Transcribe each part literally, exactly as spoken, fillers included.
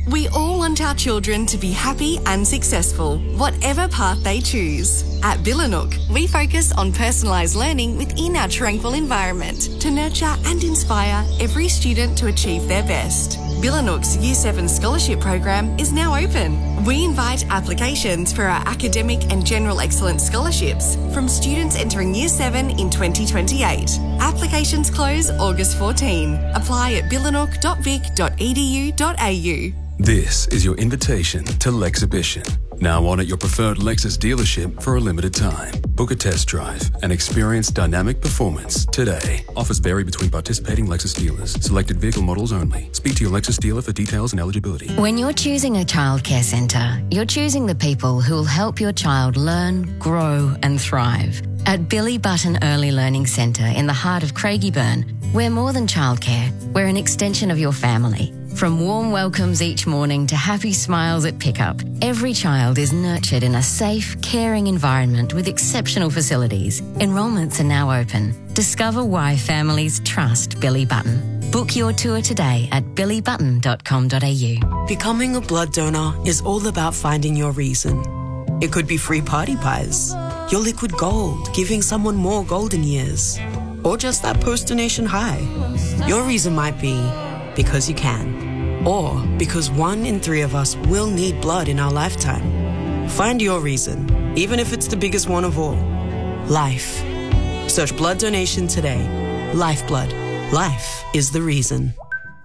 We all want our children to be happy and successful, whatever path they choose. At Billanook, we focus on personalised learning within our tranquil environment to nurture and inspire every student to achieve their best. Billanook's Year seven Scholarship Program is now open. We invite applications for our academic and general excellence scholarships from students entering Year seven in twenty twenty-eight. Applications close August fourteenth. Apply at billanook dot vic dot e d u dot a u. This is your invitation to Lexhibition. Now on at your preferred Lexus dealership for a limited time. Book a test drive and experience dynamic performance today. Offers vary between participating Lexus dealers. Selected vehicle models only. Speak to your Lexus dealer for details and eligibility. When you're choosing a childcare centre, you're choosing the people who will help your child learn, grow and thrive. At Billy Button Early Learning Centre in the heart of Craigieburn, we're more than childcare. We're an extension of your family. From warm welcomes each morning to happy smiles at pickup, every child is nurtured in a safe, caring environment with exceptional facilities. Enrolments are now open. Discover why families trust Billy Button. Book your tour today at billy button dot com dot a u. Becoming a blood donor is all about finding your reason. It could be free party pies, your liquid gold, giving someone more golden years, or just that post-donation high. Your reason might be because you can, or because one in three of us will need blood in our lifetime. Find your reason, even if it's the biggest one of all. Life. Search blood donation today. Lifeblood. Life is the reason.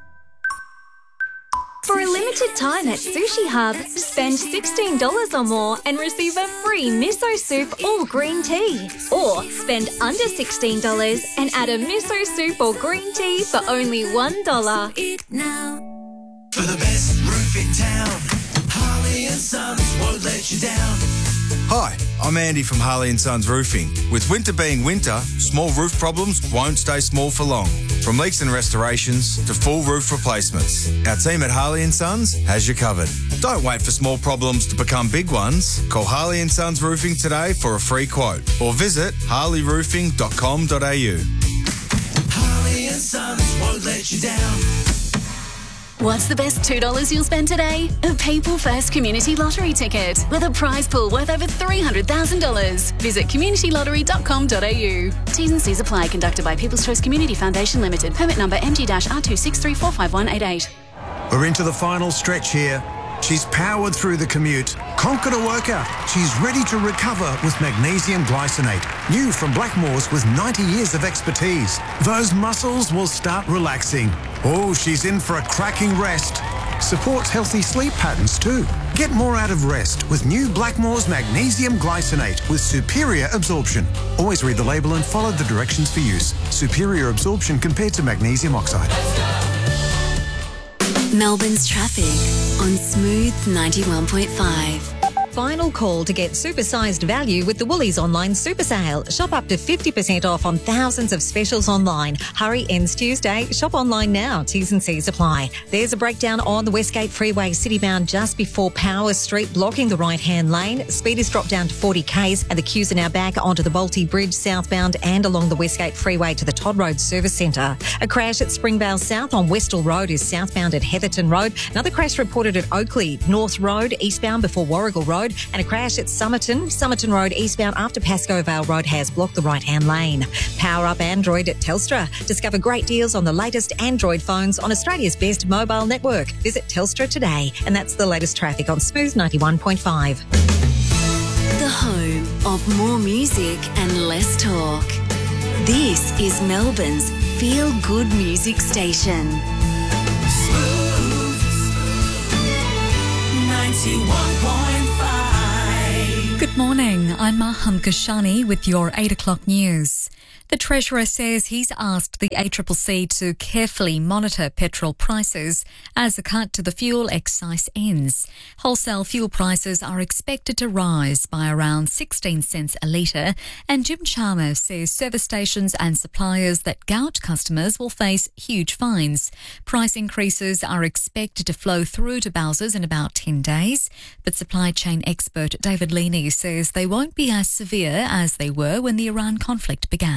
For a limited time at Sushi Hub, spend sixteen dollars or more and receive a free miso soup or green tea. Or spend under sixteen dollars and add a miso soup or green tea for only one dollar. For the best roof in town, Harley and Sons won't let you down. Hi, I'm Andy from Harley and Sons Roofing. With winter being winter, small roof problems won't stay small for long. From leaks and restorations to full roof replacements, our team at Harley and Sons has you covered. Don't wait for small problems to become big ones. Call Harley and Sons Roofing today for a free quote or visit harley roofing dot com dot a u. Harley and Sons won't let you down. What's the best two dollars you'll spend today? A People First Community Lottery ticket with a prize pool worth over three hundred thousand dollars. Visit community lottery dot com dot a u. T's and C's apply. Conducted by People's Choice Community Foundation Limited. Permit number M G R two six three four five one eight eight. We're into the final stretch here. She's powered through the commute, conquered a workout. She's ready to recover with magnesium glycinate. New from Blackmores with ninety years of expertise. Those muscles will start relaxing. Oh, she's in for a cracking rest. Supports healthy sleep patterns too. Get more out of rest with new Blackmores Magnesium Glycinate with superior absorption. Always read the label and follow the directions for use. Superior absorption compared to magnesium oxide. Melbourne's traffic on Smooth ninety-one point five. Final call to get supersized value with the Woolies online super sale. Shop up to fifty percent off on thousands of specials online. Hurry, ends Tuesday. Shop online now. T's and C's apply. There's a breakdown on the Westgate Freeway citybound just before Power Street, blocking the right-hand lane. Speed is dropped down to forty k's and the queues are now back onto the Bolte Bridge southbound and along the Westgate Freeway to the Todd Road Service Centre. A crash at Springvale South on Westall Road is southbound at Heatherton Road. Another crash reported at Oakley North Road, eastbound before Warrigal Road. And a crash at Somerton. Somerton Road eastbound after Pascoe Vale Road has blocked the right-hand lane. Power up Android at Telstra. Discover great deals on the latest Android phones on Australia's best mobile network. Visit Telstra today. And that's the latest traffic on Smooth ninety-one point five. The home of more music and less talk. This is Melbourne's feel-good music station. Smooth ninety-one point five. Good morning, I'm Maham Kashani with your eight o'clock news. The Treasurer says he's asked the A C C C to carefully monitor petrol prices as a cut to the fuel excise ends. Wholesale fuel prices are expected to rise by around sixteen cents a litre, and Jim Chalmers says service stations and suppliers that gout customers will face huge fines. Price increases are expected to flow through to Bowsers in about ten days, but supply chain expert David Leaney says they won't be as severe as they were when the Iran conflict began.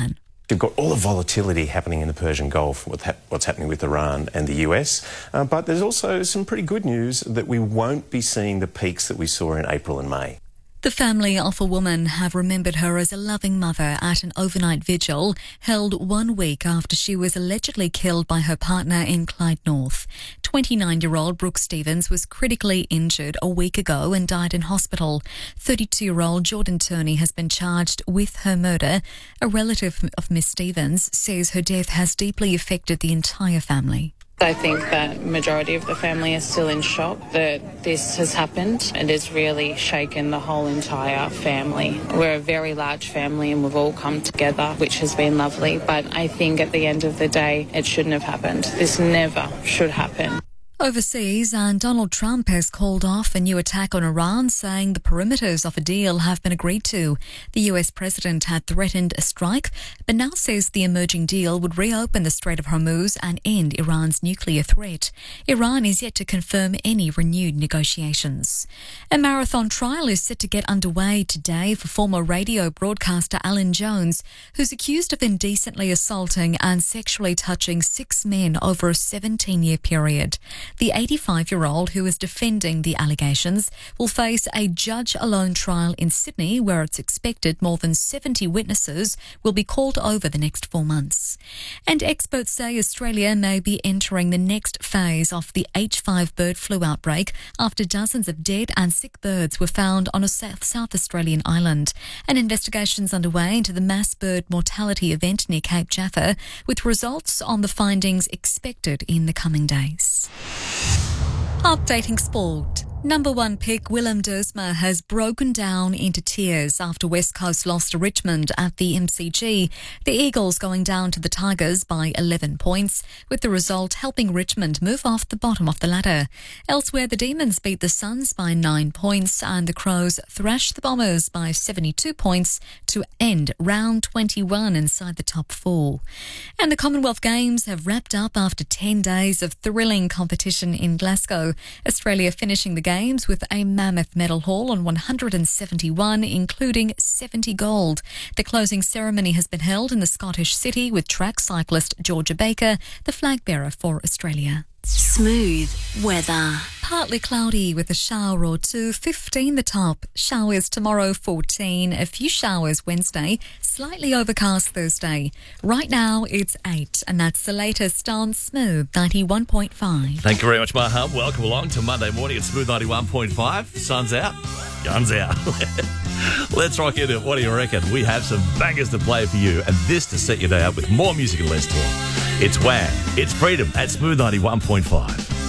You've got all the volatility happening in the Persian Gulf, what's happening with Iran and the U S, uh, but there's also some pretty good news that we won't be seeing the peaks that we saw in April and May. The family of a woman have remembered her as a loving mother at an overnight vigil held one week after she was allegedly killed by her partner in Clyde North. twenty-nine-year-old Brooke Stevens was critically injured a week ago and died in hospital. thirty-two-year-old Jordan Turney has been charged with her murder. A relative of Miss Stevens says her death has deeply affected the entire family. I think that majority of the family is still in shock that this has happened, and it's really shaken the whole entire family. We're a very large family and we've all come together, which has been lovely, but I think at the end of the day it shouldn't have happened. This never should happen. Overseas, and Donald Trump has called off a new attack on Iran, saying the perimeters of a deal have been agreed to. The U S president had threatened a strike, but now says the emerging deal would reopen the Strait of Hormuz and end Iran's nuclear threat. Iran is yet to confirm any renewed negotiations. A marathon trial is set to get underway today for former radio broadcaster Alan Jones, who's accused of indecently assaulting and sexually touching six men over a seventeen-year period. The eighty-five-year-old, who is defending the allegations, will face a judge-alone trial in Sydney, where it's expected more than seventy witnesses will be called over the next four months. And experts say Australia may be entering the next phase of the H five bird flu outbreak after dozens of dead and sick birds were found on a South, South Australian island. An investigation's underway into the mass bird mortality event near Cape Jaffa, with results on the findings expected in the coming days. Updating sport. Number one pick Willem Dersma has broken down into tears after West Coast lost to Richmond at the M C G. The Eagles going down to the Tigers by eleven points, with the result helping Richmond move off the bottom of the ladder. Elsewhere, the Demons beat the Suns by nine points and the Crows thrashed the Bombers by seventy-two points to end round twenty-one inside the top four. And the Commonwealth Games have wrapped up after ten days of thrilling competition in Glasgow. Australia finishing the Games with a mammoth medal haul on one hundred seventy-one, including seventy gold. The closing ceremony has been held in the Scottish city with track cyclist Georgia Baker, the flag bearer for Australia. Smooth weather. Partly cloudy with a shower or two, fifteen the top. Showers tomorrow, fourteen. A few showers Wednesday. Slightly overcast Thursday. Right now it's eight, and that's the latest on Smooth ninety-one point five. Thank you very much, Maham. Welcome along to Monday morning at Smooth ninety-one point five. Sun's out, guns out. Let's rock into it. What do you reckon? We have some bangers to play for you, and this to set your day up with more music and less talk. It's Wham! It's Freedom at Smooth ninety-one point five.